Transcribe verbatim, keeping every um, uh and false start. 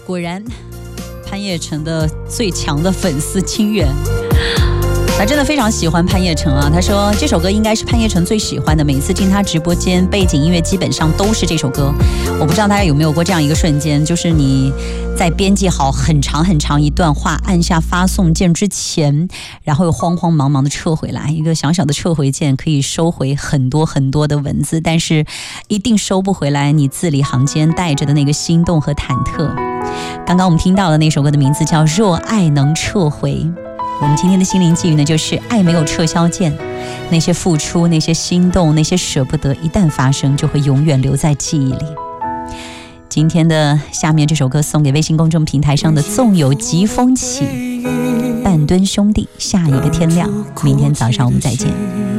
果然潘叶成的最强的粉丝亲缘，他真的非常喜欢潘叶成啊。他说这首歌应该是潘叶成最喜欢的，每次进他直播间背景音乐基本上都是这首歌。我不知道大家有没有过这样一个瞬间，就是你在编辑好很长很长一段话，按下发送键之前，然后又慌慌忙忙的撤回来，一个小小的撤回键可以收回很多很多的文字，但是一定收不回来你字里行间带着的那个心动和忐忑。刚刚我们听到的那首歌的名字叫《若爱能撤回》。我们今天的心灵寄语呢，就是爱没有撤销键，那些付出，那些心动，那些舍不得，一旦发生就会永远留在记忆里。今天的下面这首歌送给微信公众平台上的纵有疾风起半吨兄弟，下一个天亮，明天早上我们再见。